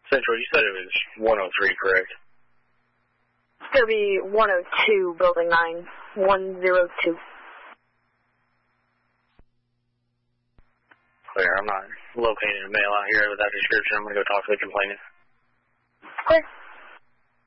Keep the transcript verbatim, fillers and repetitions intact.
Central, you said it was one oh three, correct? It's going to be one oh two, Building nine, one oh two. Clear, I'm not locating a male out here with that description. I'm going to go talk to the complainant. Clear.